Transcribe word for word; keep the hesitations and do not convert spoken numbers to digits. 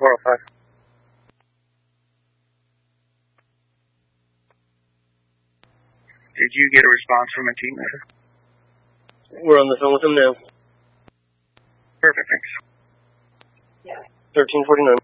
four oh five. Did you get a response from a team member? We're on the phone with him now. Perfect, thanks. thirteen forty-nine.